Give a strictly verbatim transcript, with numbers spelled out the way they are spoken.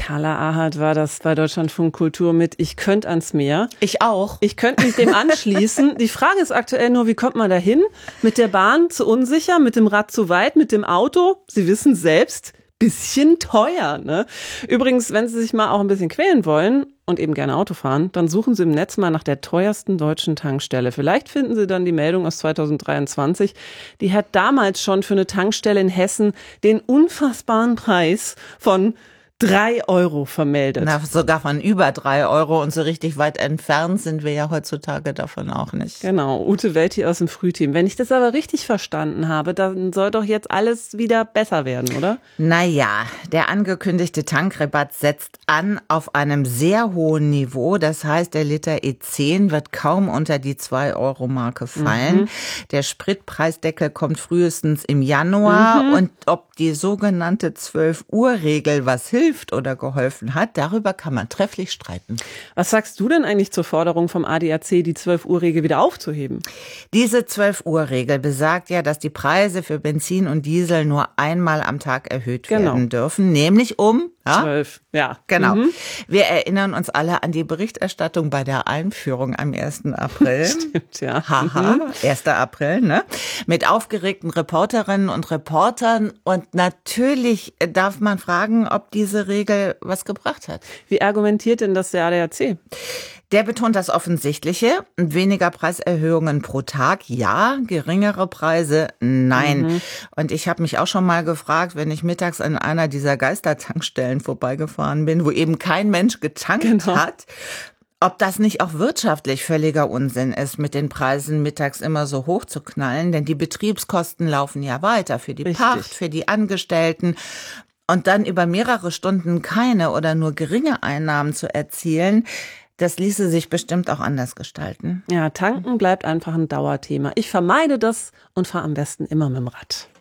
Carla Ahart war das bei Deutschlandfunk Kultur mit Ich könnte ans Meer. Ich auch. Ich könnte mich dem anschließen. Die Frage ist aktuell nur, wie kommt man da hin? Mit der Bahn zu unsicher, mit dem Rad zu weit, mit dem Auto? Sie wissen selbst, bisschen teuer, ne? Übrigens, wenn Sie sich mal auch ein bisschen quälen wollen und eben gerne Auto fahren, dann suchen Sie im Netz mal nach der teuersten deutschen Tankstelle. Vielleicht finden Sie dann die Meldung aus zweitausenddreiundzwanzig. Die hat damals schon für eine Tankstelle in Hessen den unfassbaren Preis von drei Euro vermeldet. Na, sogar von über drei Euro und so richtig weit entfernt sind wir ja heutzutage davon auch nicht. Genau, Ute Welti aus dem Frühteam. Wenn ich das aber richtig verstanden habe, dann soll doch jetzt alles wieder besser werden, oder? Naja, der angekündigte Tankrabatt setzt an auf einem sehr hohen Niveau. Das heißt, der Liter E zehn wird kaum unter die zwei Euro Marke fallen. Mhm. Der Spritpreisdeckel kommt frühestens im Januar. Mhm. Und ob die sogenannte zwölf Uhr Regel was hilft oder geholfen hat, darüber kann man trefflich streiten. Was sagst du denn eigentlich zur Forderung vom A D A C, die zwölf Uhr Regel wieder aufzuheben? Diese zwölf Uhr Regel besagt ja, dass die Preise für Benzin und Diesel nur einmal am Tag erhöht genau. werden dürfen, nämlich um ja? zwölf. Ja, genau. Mhm. Wir erinnern uns alle an die Berichterstattung bei der Einführung am ersten April. Stimmt, ja. Haha, mhm. erster April, ne? Mit aufgeregten Reporterinnen und Reportern. Und natürlich darf man fragen, ob diese Regel was gebracht hat. Wie argumentiert denn das der A D A C? Der betont das Offensichtliche. Weniger Preiserhöhungen pro Tag, ja. Geringere Preise, nein. Mhm. Und ich habe mich auch schon mal gefragt, wenn ich mittags an einer dieser Geistertankstellen vorbeigefahren bin, wo eben kein Mensch getankt genau. hat, ob das nicht auch wirtschaftlich völliger Unsinn ist, mit den Preisen mittags immer so hoch zu knallen. Denn die Betriebskosten laufen ja weiter für die Richtig. Pacht, für die Angestellten. Und dann über mehrere Stunden keine oder nur geringe Einnahmen zu erzielen, das ließe sich bestimmt auch anders gestalten. Ja, tanken bleibt einfach ein Dauerthema. Ich vermeide das und fahre am besten immer mit dem Rad.